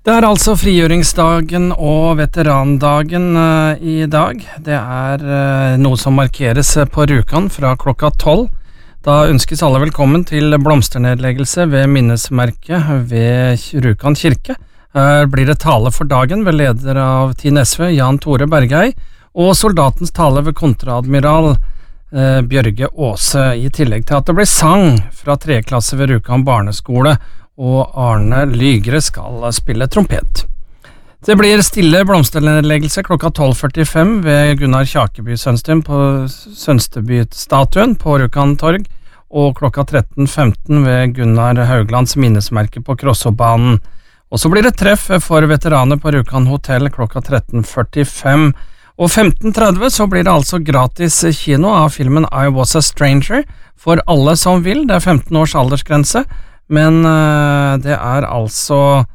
Det altså frigjøringsdagen og veterandagen i dag. Det noe som markeres på Rjukan fra klokka 12. Da ønskes alle velkommen til blomsternedleggelse ved minnesmerket ved Rjukan kirke. Her blir det tale for dagen ved leder av Tinn SV, Jan Tore Bergøy, og soldatens tale ved kontraadmiral Bjørge Aase, i tillegg til at det blir sang fra 3. klasse ved Rjukan barneskole, og Arne Lygre skal spille trompet. Det blir stille blomsternedleggelse klokka 12:45 ved Gunnar Kjakeby Sønstuen på Sønsteby-statuen på Rjukan torg, og klokka 13:15 ved Gunnar Hauglands minnesmerke på Krossobanen. Og så blir det treff for veteraner på Rjukan hotell klokka 13:45. Og 15:30 så blir det altså gratis kino av filmen I Was a Stranger for alle som vil. Det 15 års aldersgrense. Men det altså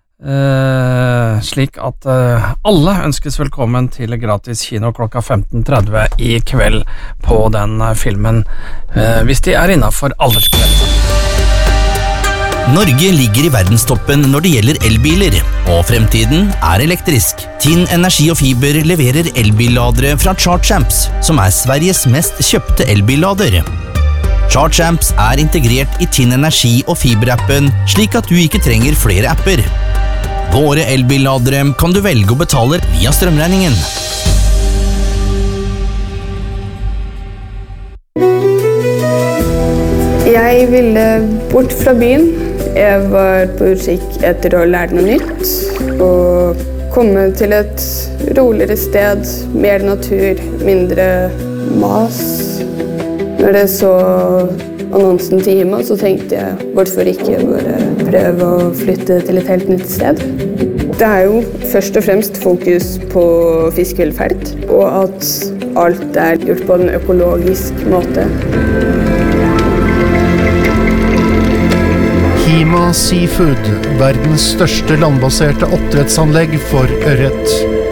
slik at alle ønskes velkommen til gratis kino klokka 15:30 i kveld på den filmen, hvis de innenfor aldersgrensen. Norge ligger i verdenstoppen når det gjelder elbiler, og fremtiden elektrisk. Tinn Energi og Fiber leverer elbilladere fra ChargeAmps, som Sveriges mest kjøpte elbillader. ChargeAmps integrert i Tinn Energi og Fiber-appen, slik at du ikke trenger flere apper. Våre elbilladere kan du velge å betale via strømregningen. Jeg ville bort fra byen. Jeg var på utkikk etter å lære noe nytt, og komme til et roligere sted, mer natur, mindre mas. Når jeg så annonsen til Hima, så tenkte jeg, hvorfor ikke bare prøve å flytte til et helt nytt sted? Det jo først og fremst fokus på fiskevelferd, og at alt gjort på en økologisk måte. Hima Seafood, verdens største landbaserte oppdrettsanlegg for ørret.